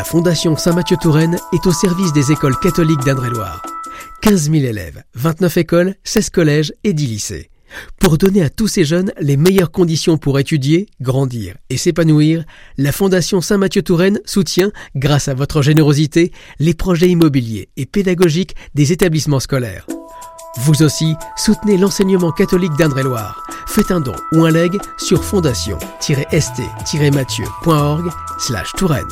La Fondation Saint-Mathieu-Touraine est au service des écoles catholiques d'Indre-et-Loire. 15 000 élèves, 29 écoles, 16 collèges et 10 lycées. Pour donner à tous ces jeunes les meilleures conditions pour étudier, grandir et s'épanouir, la Fondation Saint-Mathieu-Touraine soutient, grâce à votre générosité, les projets immobiliers et pédagogiques des établissements scolaires. Vous aussi, soutenez l'enseignement catholique d'Indre-et-Loire. Faites un don ou un legs sur fondation-st-mathieu.org/Touraine.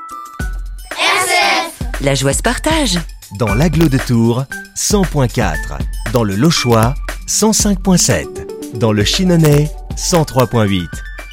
La joie se partage. Dans l'Agglo de Tours, 100.4. Dans le Lochois, 105.7. Dans le Chinonais, 103.8.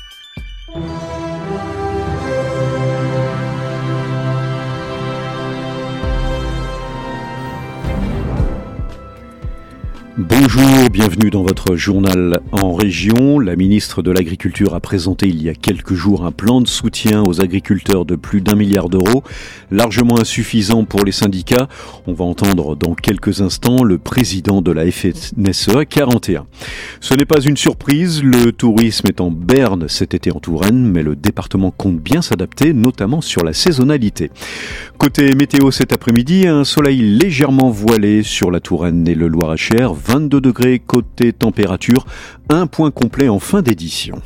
Bonjour, bienvenue dans votre journal en région. La ministre de l'Agriculture a présenté il y a quelques jours un plan de soutien aux agriculteurs de plus d'1 milliard d'euros, largement insuffisant pour les syndicats. On va entendre dans quelques instants le président de la FNSEA 41. Ce n'est pas une surprise, le tourisme est en berne cet été en Touraine, mais le département compte bien s'adapter, notamment sur la saisonnalité. Côté météo cet après-midi, un soleil légèrement voilé sur la Touraine et le Loir-et-Cher, 22 degrés côté température, un point complet en fin d'édition.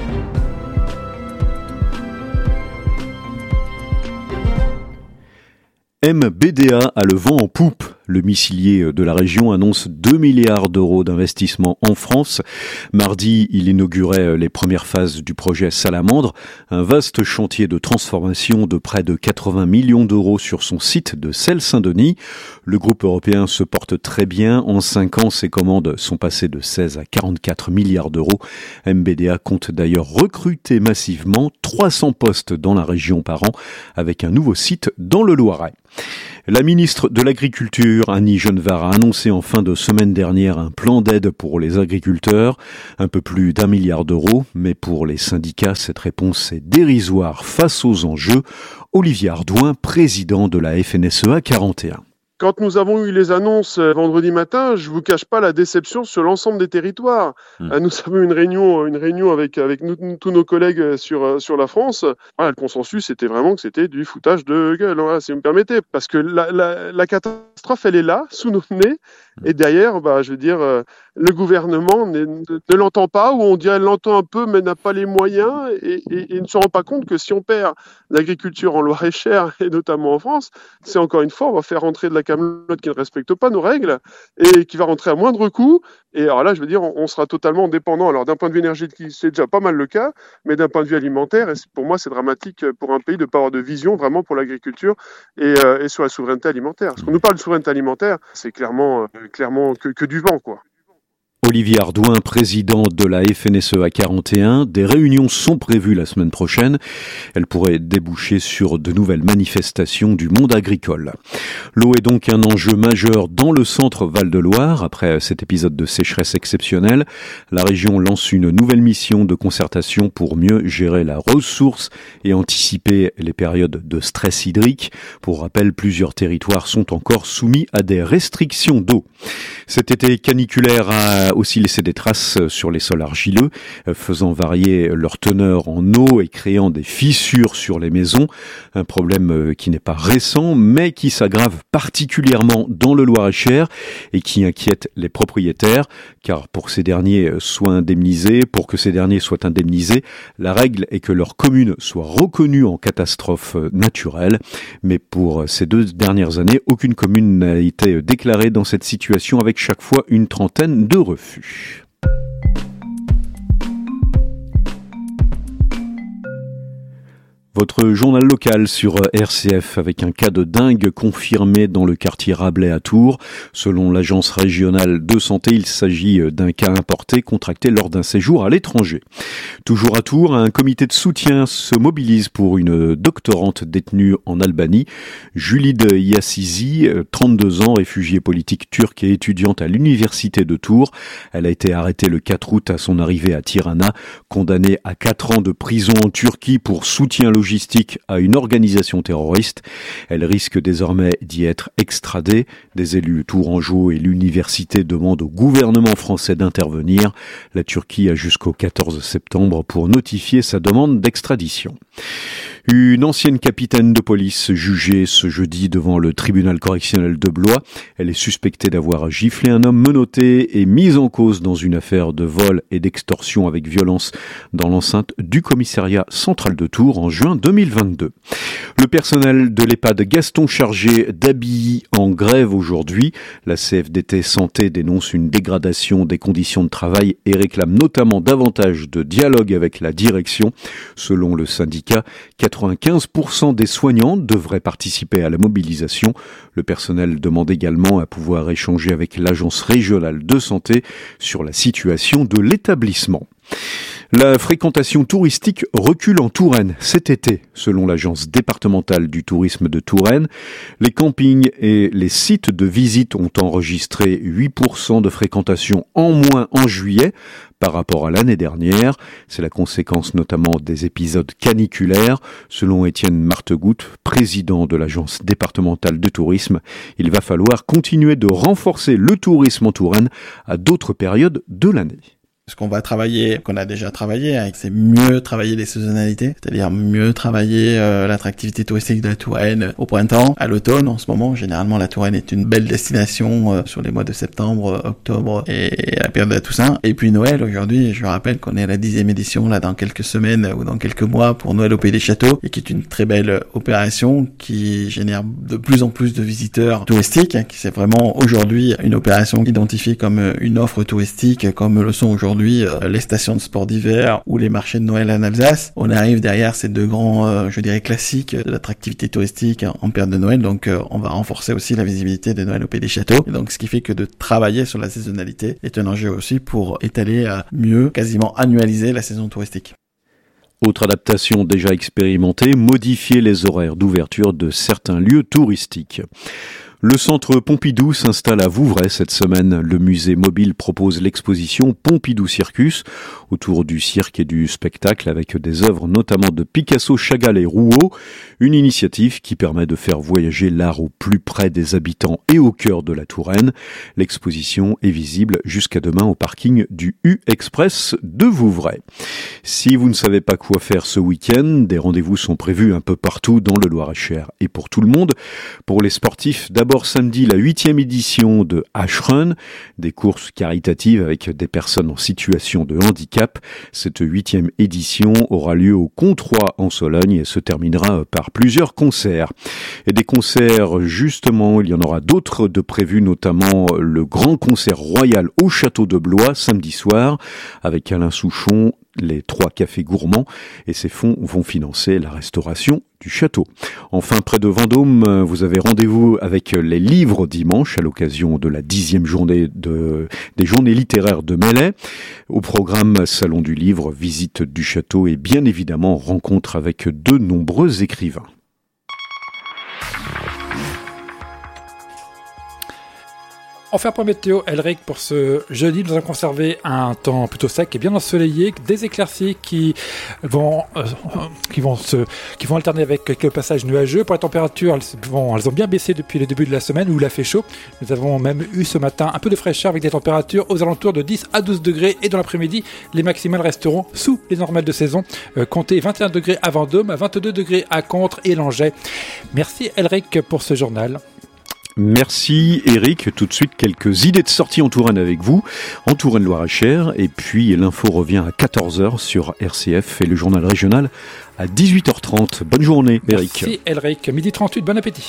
MBDA a le vent en poupe. Le missilier de la région annonce 2 milliards d'euros d'investissement en France. Mardi, il inaugurait les premières phases du projet Salamandre, un vaste chantier de transformation de près de 80 millions d'euros sur son site de Celles-Saint-Denis. Le groupe européen se porte très bien. En 5 ans, ses commandes sont passées de 16 à 44 milliards d'euros. MBDA compte d'ailleurs recruter massivement 300 postes dans la région par an, avec un nouveau site dans le Loiret. La ministre de l'Agriculture, Annie Genevard, a annoncé en fin de semaine dernière un plan d'aide pour les agriculteurs, un peu plus d'1 milliard d'euros, mais pour les syndicats, cette réponse est dérisoire face aux enjeux. Olivier Ardouin, président de la FNSEA 41. Quand nous avons eu les annonces vendredi matin, je vous cache pas la déception sur l'ensemble des territoires. Nous avons eu une réunion avec nous, tous nos collègues sur la France. Voilà, le consensus était vraiment que c'était du foutage de gueule, voilà, si vous me permettez, parce que la catastrophe, elle est là, sous nos nez, et derrière, le gouvernement ne l'entend pas, ou on dirait l'entend un peu, mais n'a pas les moyens, et ne se rend pas compte que si on perd l'agriculture en Loir-et-Cher, et notamment en France, c'est encore une fois, on va faire rentrer de la camelote qui ne respecte pas nos règles, et qui va rentrer à moindre coût, et alors là, on sera totalement dépendant. Alors d'un point de vue énergétique, c'est déjà pas mal le cas, mais d'un point de vue alimentaire, et pour moi, c'est dramatique pour un pays de ne pas avoir de vision vraiment pour l'agriculture et sur la souveraineté alimentaire. Parce qu'on nous parle de souveraineté alimentaire, c'est clairement que du vent, quoi. Olivier Ardouin, président de la FNSEA 41, des réunions sont prévues la semaine prochaine. Elles pourraient déboucher sur de nouvelles manifestations du monde agricole. L'eau est donc un enjeu majeur dans le centre Val-de-Loire. Après cet épisode de sécheresse exceptionnelle, la région lance une nouvelle mission de concertation pour mieux gérer la ressource et anticiper les périodes de stress hydrique. Pour rappel, plusieurs territoires sont encore soumis à des restrictions d'eau. Cet été caniculaire a aussi laissé des traces sur les sols argileux, faisant varier leur teneur en eau et créant des fissures sur les maisons. Un problème qui n'est pas récent, mais qui s'aggrave particulièrement dans le Loir-et-Cher et qui inquiète les propriétaires, car pour que ces derniers soient indemnisés, la règle est que leur commune soit reconnue en catastrophe naturelle. Mais pour ces 2 dernières années, aucune commune n'a été déclarée dans cette situation, avec chaque fois une trentaine de refus. Votre journal local sur RCF avec un cas de dingue confirmé dans le quartier Rabelais à Tours. Selon l'agence régionale de santé, il s'agit d'un cas importé contracté lors d'un séjour à l'étranger. Toujours à Tours, un comité de soutien se mobilise pour une doctorante détenue en Albanie. Julide Yassizi, 32 ans, réfugiée politique turque et étudiante à l'université de Tours. Elle a été arrêtée le 4 août à son arrivée à Tirana, condamnée à 4 ans de prison en Turquie pour soutien logistique à une organisation terroriste. Elle risque désormais d'y être extradée. Des élus tourangeaux et l'université demandent au gouvernement français d'intervenir. La Turquie a jusqu'au 14 septembre pour notifier sa demande d'extradition. Une ancienne capitaine de police jugée ce jeudi devant le tribunal correctionnel de Blois. Elle est suspectée d'avoir giflé un homme menotté et mise en cause dans une affaire de vol et d'extorsion avec violence dans l'enceinte du commissariat central de Tours en juin 2022. Le personnel de l'EHPAD Gaston Chargé d'Abilly en grève aujourd'hui. La CFDT Santé dénonce une dégradation des conditions de travail et réclame notamment davantage de dialogue avec la direction. Selon le syndicat, 95% des soignants devraient participer à la mobilisation. Le personnel demande également à pouvoir échanger avec l'agence régionale de santé sur la situation de l'établissement. La fréquentation touristique recule en Touraine cet été, selon l'agence départementale du tourisme de Touraine. Les campings et les sites de visite ont enregistré 8% de fréquentation en moins en juillet par rapport à l'année dernière. C'est la conséquence notamment des épisodes caniculaires. Selon Étienne Martegoutte, président de l'agence départementale de tourisme, il va falloir continuer de renforcer le tourisme en Touraine à d'autres périodes de l'année. Ce qu'on va travailler, qu'on a déjà travaillé, c'est mieux travailler les saisonnalités, c'est-à-dire mieux travailler l'attractivité touristique de la Touraine au printemps, à l'automne. En ce moment, généralement, la Touraine est une belle destination sur les mois de septembre, octobre et la période de la Toussaint. Et puis Noël, aujourd'hui, je rappelle qu'on est à la 10e édition, là, dans quelques semaines ou dans quelques mois pour Noël au Pays des Châteaux, et qui est une très belle opération qui génère de plus en plus de visiteurs touristiques, qui c'est vraiment aujourd'hui une opération identifiée comme une offre touristique, comme le sont aujourd'hui les stations de sport d'hiver ou les marchés de Noël en Alsace. On arrive derrière ces deux grands, classiques de l'attractivité touristique en période de Noël. Donc, on va renforcer aussi la visibilité de Noël au Pays des Châteaux. Et donc, ce qui fait que de travailler sur la saisonnalité est un enjeu aussi pour étaler à mieux, quasiment annualiser la saison touristique. Autre adaptation déjà expérimentée, modifier les horaires d'ouverture de certains lieux touristiques. Le centre Pompidou s'installe à Vouvray cette semaine. Le musée mobile propose l'exposition Pompidou Circus autour du cirque et du spectacle avec des œuvres notamment de Picasso, Chagall et Rouault. Une initiative qui permet de faire voyager l'art au plus près des habitants et au cœur de la Touraine. L'exposition est visible jusqu'à demain au parking du U-Express de Vouvray. Si vous ne savez pas quoi faire ce week-end, des rendez-vous sont prévus un peu partout dans le Loir-et-Cher et pour tout le monde. Pour les sportifs, d'abord samedi, la 8e édition de H-Run, des courses caritatives avec des personnes en situation de handicap. Cette 8e édition aura lieu au Comtois en Sologne et se terminera par plusieurs concerts. Et des concerts, justement, il y en aura d'autres de prévus, notamment le grand concert royal au Château de Blois samedi soir avec Alain Souchon, les 3 cafés gourmands, et ces fonds vont financer la restauration du château. Enfin, près de Vendôme, vous avez rendez-vous avec les livres dimanche à l'occasion de la 10e journée des journées littéraires de Melay. Au programme Salon du livre, visite du château et bien évidemment rencontre avec de nombreux écrivains. On fait un point météo, Elric, pour ce jeudi. Nous allons conserver un temps plutôt sec et bien ensoleillé, des éclaircies qui vont alterner avec quelques passages nuageux. Pour la température, elles ont bien baissé depuis le début de la semaine où il a fait chaud. Nous avons même eu ce matin un peu de fraîcheur avec des températures aux alentours de 10 à 12 degrés. Et dans l'après-midi, les maximales resteront sous les normales de saison. Comptez 21 degrés à Vendôme, 22 degrés à Contres et Langeais. Merci Elric pour ce journal. Merci Eric. Tout de suite, quelques idées de sortie en Touraine avec vous, en Touraine Loir-et-Cher. Et puis l'info revient à 14h sur RCF et le journal régional à 18h30. Bonne journée Eric. Merci Elric. 12h38, bon appétit.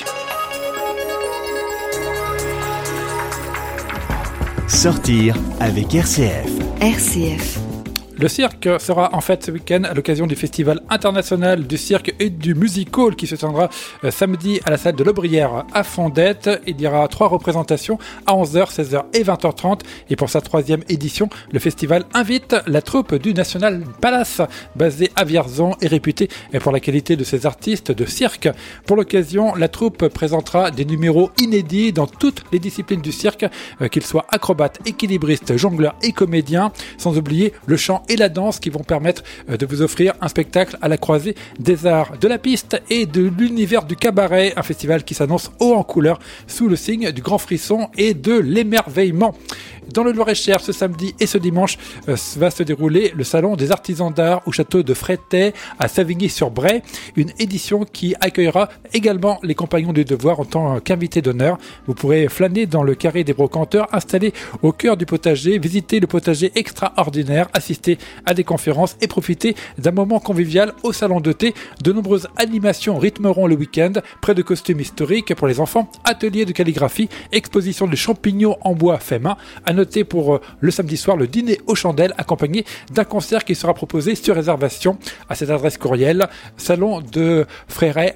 Sortir avec RCF. RCF. Le cirque sera en fête ce week-end à l'occasion du Festival international du cirque et du musical qui se tiendra samedi à la salle de l'Aubrière à Fondette. Il y aura 3 représentations à 11h, 16h et 20h30. Et pour sa 3e édition, le festival invite la troupe du National Palace, basée à Vierzon et réputée pour la qualité de ses artistes de cirque. Pour l'occasion, la troupe présentera des numéros inédits dans toutes les disciplines du cirque, qu'ils soient acrobates, équilibristes, jongleurs et comédiens, sans oublier le chant et la danse qui vont permettre de vous offrir un spectacle à la croisée des arts de la piste et de l'univers du cabaret, un festival qui s'annonce haut en couleur sous le signe du grand frisson et de l'émerveillement. Dans le Loir-et-Cher, ce samedi et ce dimanche va se dérouler le salon des artisans d'art au château de Frétais à Savigny-sur-Bray, une édition qui accueillera également les compagnons du devoir en tant qu'invités d'honneur. Vous pourrez flâner dans le carré des brocanteurs installé au cœur du potager, visiter le potager extraordinaire, assister à des conférences et profiter d'un moment convivial au salon de thé. De nombreuses animations rythmeront le week-end, près de costumes historiques pour les enfants, ateliers de calligraphie, exposition de champignons en bois fait main. À noter pour le samedi soir le dîner aux chandelles accompagné d'un concert qui sera proposé sur réservation à cette adresse courriel salon de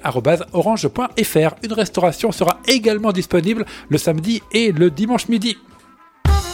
fréret@orange.fr. Une restauration sera également disponible le samedi et le dimanche midi.